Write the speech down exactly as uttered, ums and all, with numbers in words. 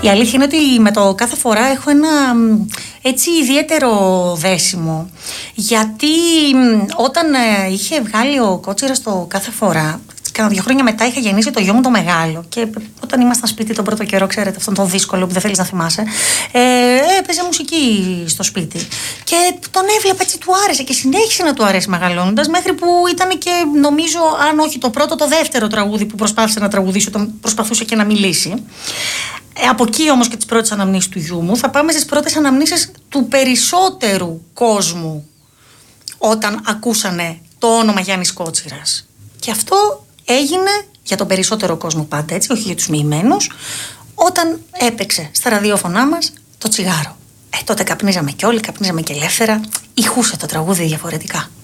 Η αλήθεια είναι ότι με το κάθε φορά έχω ένα έτσι ιδιαίτερο δέσιμο, γιατί όταν είχε βγάλει ο Κότσιρας το κάθε φορά, κάνα δύο χρόνια μετά είχα γεννήσει το γιο μου το μεγάλο και όταν ήμασταν σπίτι τον πρώτο καιρό, ξέρετε αυτόν τον δύσκολο που δεν θέλεις να θυμάσαι, ε, έπαιζε μουσική στο σπίτι και τον έβλεπα, έτσι του άρεσε και συνέχισε να του αρέσει μεγαλώνοντας, μέχρι που ήταν και νομίζω αν όχι το πρώτο, το δεύτερο τραγούδι που προσπάθησε να τραγουδήσει όταν προσπαθούσε και να μιλήσει. Ε, από εκεί όμως και τις πρώτες αναμνήσεις του γιού μου θα πάμε στις πρώτες αναμνήσεις του περισσότερου κόσμου όταν ακούσανε το όνομα Γιάννης Κότσιρας. Και αυτό έγινε για τον περισσότερο κόσμο πάντα, έτσι, όχι για τους μοιημένους, όταν έπαιξε στα ραδιόφωνά μας το τσιγάρο. Ε, τότε καπνίζαμε κι όλοι, καπνίζαμε και ελεύθερα, ηχούσε το τραγούδι διαφορετικά.